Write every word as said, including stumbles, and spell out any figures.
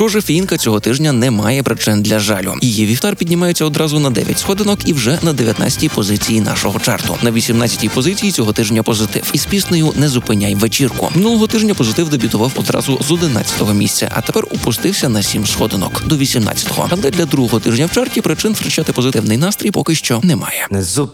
Схоже, фінка цього тижня не має причин для жалю. Її вівтар піднімається одразу на дев'ять сходинок і вже на дев'ятнадцятій позиції нашого чарту. На вісімнадцятій позиції цього тижня позитив. Із піснею «Не зупиняй вечірку». Минулого тижня позитив дебютував одразу з одинадцятого місця, а тепер опустився на сім сходинок до вісімнадцятого. Але для другого тижня в чарті причин втрачати позитивний настрій поки що немає. Не